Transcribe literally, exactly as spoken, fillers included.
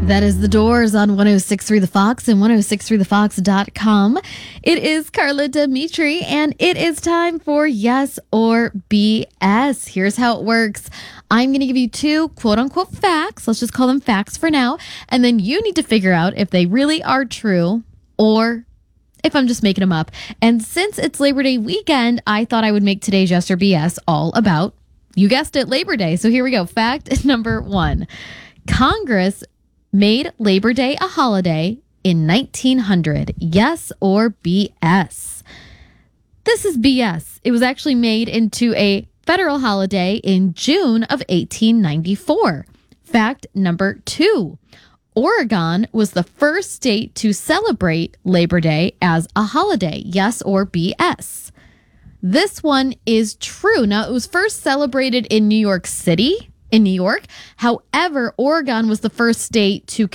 That is The Doors on one oh six point three The Fox and one oh six point three the fox dot com. It is Carla Dimitri, and it is time for Yes or B S. Here's how it works. I'm going to give you two quote-unquote facts. Let's just call them facts for now. And then you need to figure out if they really are true or if I'm just making them up. And since it's Labor Day weekend, I thought I would make today's Yes or B S all about, you guessed it, Labor Day. So here we go. Fact number one. Congress made Labor Day a holiday in nineteen hundred. Yes or B S? This is B S. It was actually made into a federal holiday in June of eighteen ninety-four. Fact number two. Oregon was the first state to celebrate Labor Day as a holiday. Yes or B S? This one is true. Now, it was first celebrated in New York City, in New York. However, Oregon was the first state to